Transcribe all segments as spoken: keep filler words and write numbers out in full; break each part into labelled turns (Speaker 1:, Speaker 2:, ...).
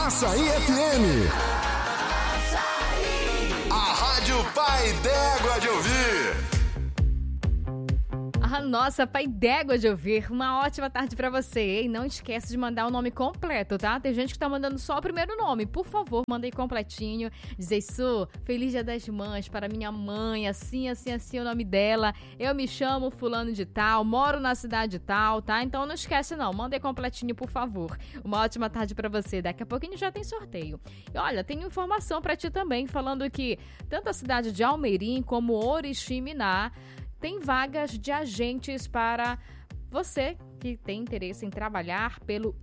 Speaker 1: Açaí F M. A Rádio Pai d'Égua de Ouvir.
Speaker 2: A nossa Pai d'Égua de Ouvir. Uma ótima tarde pra você, hein? Não esquece de mandar o nome completo, tá? Tem gente que tá mandando só o primeiro nome. Por favor, mandei completinho. Diz isso, feliz dia das mães para minha mãe, assim, assim, assim o nome dela. Eu me chamo fulano de tal, moro na cidade tal, tá? Então não esquece não, mandei completinho, por favor. Uma ótima tarde pra você. Daqui a pouquinho já tem sorteio. E olha, tem informação pra ti também, falando que tanto a cidade de Almeirim como Oriximiná tem vagas de agentes para você que tem interesse em trabalhar pelo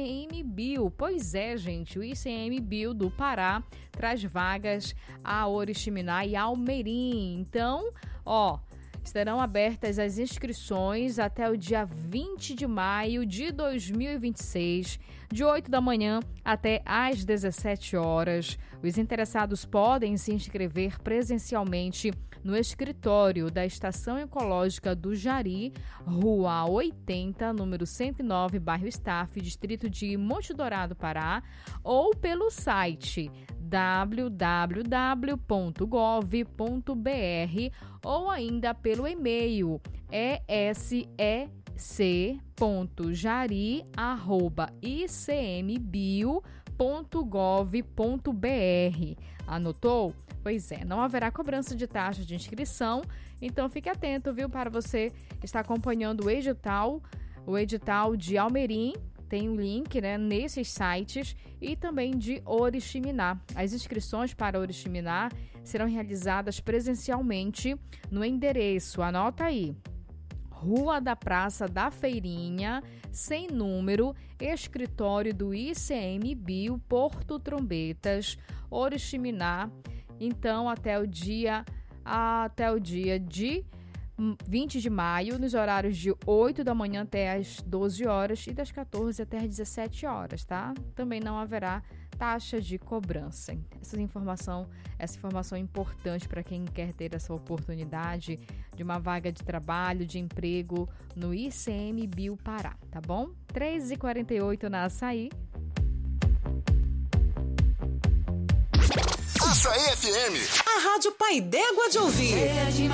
Speaker 2: ICMBio. Pois é, gente, o ICMBio do Pará traz vagas a Oriximiná e Almeirim. Então, ó, estarão abertas as inscrições até o dia vinte de maio de dois mil e vinte e seis, de oito da manhã até às dezessete horas. Os interessados podem se inscrever presencialmente no escritório da Estação Ecológica do Jari, Rua oitenta, número cento e nove, bairro Staff, distrito de Monte Dourado, Pará, ou pelo site w w w ponto gov ponto b r ou ainda pelo e-mail e s e c ponto jari arroba i c m bio ponto gov ponto b r. Anotou? Pois é, não haverá cobrança de taxa de inscrição, então fique atento, viu, para você estar acompanhando o edital, o edital de Almeirim. Tem um link, né, nesses sites, e também de Oriximiná. As inscrições para Oriximiná serão realizadas presencialmente no endereço, anota aí, Rua da Praça da Feirinha, sem número, escritório do ICMBio, Porto Trombetas, Oriximiná. Então, até o dia, até o dia de vinte de maio, nos horários de oito da manhã até as doze horas e das quatorze até as dezessete horas, tá? Também não haverá taxa de cobrança. Essa informação, essa informação é importante para quem quer ter essa oportunidade de uma vaga de trabalho, de emprego no ICMBio Pará, tá bom? três e quarenta e oito na Açaí.
Speaker 1: Açaí F M.
Speaker 3: A Rádio Pai d'Égua de Ouvir.